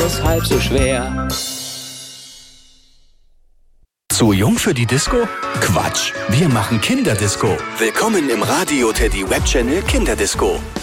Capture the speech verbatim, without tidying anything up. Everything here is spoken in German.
ist halb so schwer. Zu jung für die Disco? Quatsch, wir machen Kinderdisco. Willkommen im Radio Teddy Webchannel Kinderdisco.